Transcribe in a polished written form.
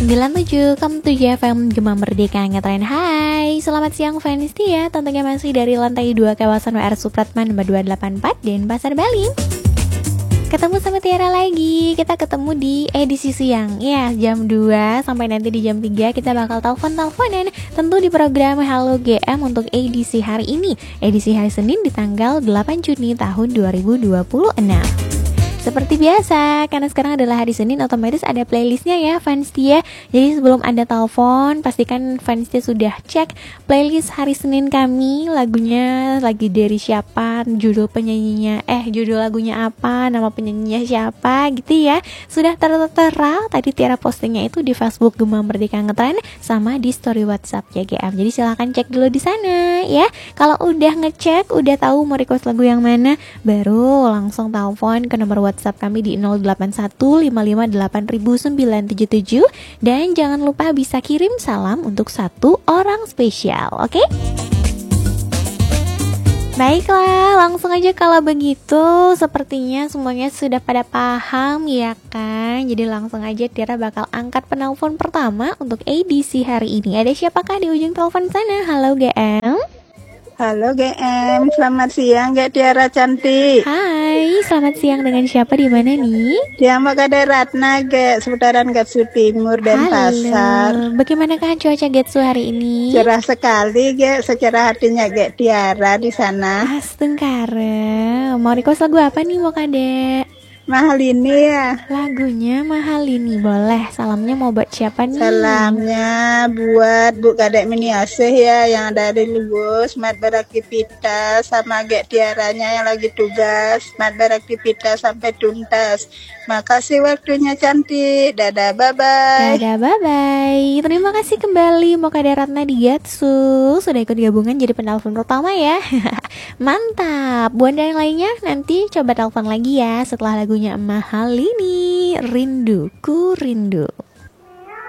97,7 FM Gema Merdeka Ngetren. Hai, selamat siang fans Tia. Tentunya masih dari lantai 2 kawasan WR Supratman nomor 284 Denpasar, Bali. Ketemu sama Tiara lagi. Kita ketemu di edisi siang ya, jam 2 sampai nanti di jam 3 kita bakal telepon-teleponan. Tentu di program Halo GM untuk edisi hari ini, edisi hari Senin di tanggal 8 Juni tahun 2026. Seperti biasa, karena sekarang adalah hari Senin, otomatis ada playlistnya ya fans Tia. Jadi sebelum Anda telepon, pastikan fans Tia sudah cek playlist hari Senin kami. Lagunya lagi dari siapa, judul penyanyinya, judul lagunya apa, nama penyanyinya siapa gitu ya. Sudah tertera tadi Tiara postingnya itu di Facebook Gema Merdeka Ngetren sama di story WhatsApp ya GM. Jadi silahkan cek dulu di sana ya. Kalau udah ngecek, udah tahu mau request lagu yang mana, baru langsung telepon ke nomor WhatsApp kami di 0815580977 dan jangan lupa bisa kirim salam untuk satu orang spesial, oke? Baiklah, langsung aja kalau begitu. Sepertinya semuanya sudah pada paham ya kan? Jadi langsung aja Tiara bakal angkat penelpon pertama untuk edisi hari ini. Ada siapakah di ujung telepon sana? Halo GM. Halo GM, selamat siang Gak Tiara cantik. Hai, selamat siang, dengan siapa di mana nih? Dia Makade Ratna Gak, seputaran Gatsu Timur dan Pasar. Bagaimanakah cuaca Gatsu hari ini? Cerah sekali Gak, secerah hatinya Gak Tiara di sana. Astengkara, mau request lagu apa nih Makade? Mahal ini ya. Lagunya Mahal ini, boleh. Salamnya mau buat siapa nih? Salamnya buat Bu Kadek Miniasih ya, yang dari Lubus, Mat beraktivitas, sama Gak Tiaranya yang lagi tugas, Mat beraktivitas sampai tuntas. Makasih waktunya cantik. Dadah, bye-bye. Dadah, bye-bye. Terima kasih kembali Makade Ratna di Gatsu. Sudah ikut gabungan jadi penelpon pertama ya. Mantap. Buat yang lainnya nanti coba telepon lagi ya setelah lagunya Mahal ini. Rinduku Rindu.